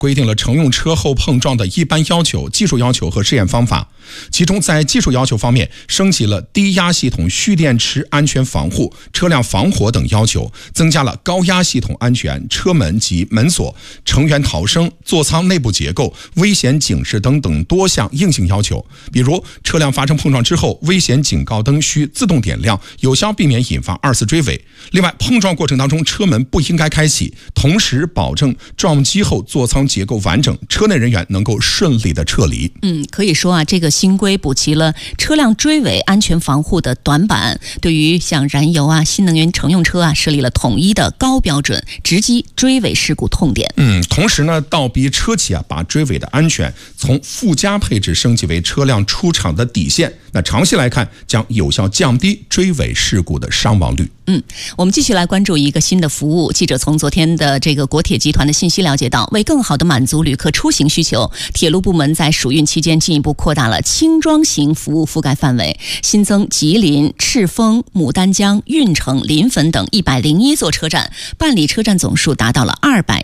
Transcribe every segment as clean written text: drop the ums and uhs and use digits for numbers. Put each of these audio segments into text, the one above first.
规定了乘用车后碰撞的一般要求、技术要求和试验方法。其中在技术要求方面，升级了低压系统蓄电池安全防护、车辆防火等要求，增加了高压系统安全、车门及门锁、成员逃生、座舱内部结构、危险警示等多项硬性要求。比如，车辆发生碰撞之后，危险警告灯需自动点亮，有效避免引发二次追尾。另外，碰撞过程当中车门不应该开启，同时保证撞击后座舱结构完整，车内人员能够顺利的撤离。 可以说啊，这个新规补齐了车辆追尾安全防护的短板，对于像燃油啊、新能源乘用车啊，设立了统一的高标准，直击追尾事故痛点。 同时呢，倒逼车企把追尾的安全从附加配置升级为车辆出厂的底线。那长期来看，将有效降低追尾事故的伤亡率。 我们继续来关注一个新的服务。记者从昨天的这个国铁集团的信息了解到，为更好地满足旅客出行需求，铁路部门在暑运期间进一步扩大了轻装型服务覆盖范围，新增吉林、赤峰、牡丹江、运城、临汾等101座车站，办理车站总数达到了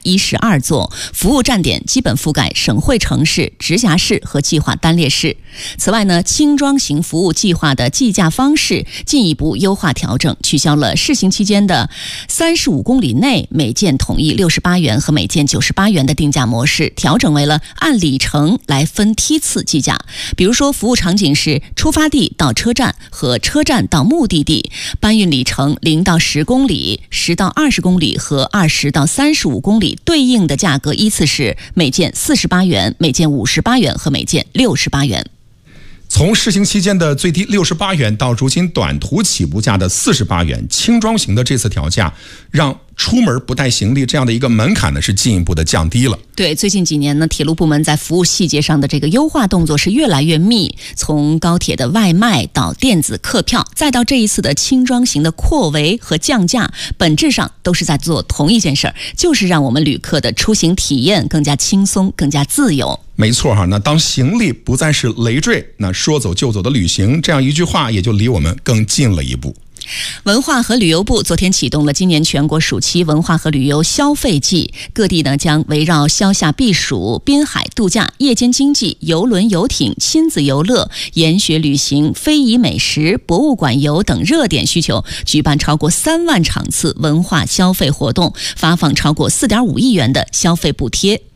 212座，服务站点基本覆盖省会城市、直辖市和计划单列市。此外呢，轻装型服务计划的计价方式进一步优化调整，取消了试行期间的35公里内每件统一68元和每件98元的定价模式，调整为了按里程来分梯次计价。比如说，服务场景是出发地到车站和车站到目的地，搬运里程0到10公里、10到20公里和20到35公里，对应的价格依次是每件48元、每件58元和每件68元。 从试行期间的最低68元到如今短途起步价的48元，轻装型的这次调价让出门不带行李这样的一个门槛呢是进一步的降低了。 对，最近几年呢，铁路部门在服务细节上的这个优化动作是越来越密，从高铁的外卖到电子客票，再到这一次的轻装型的扩围和降价，本质上都是在做同一件事儿，就是让我们旅客的出行体验更加轻松、更加自由。 没错哈，那当行李不再是累赘，那说走就走的旅行，这样一句话也就离我们更近了一步。 文化和旅游部昨天启动了今年全国暑期文化和旅游消费季，各地呢将围绕消夏避暑、滨海度假、夜间经济、邮轮游艇、亲子游乐、研学旅行、非遗美食、博物馆游等热点需求，举办超过3万场次文化消费活动，发放超过4.5亿元的消费补贴。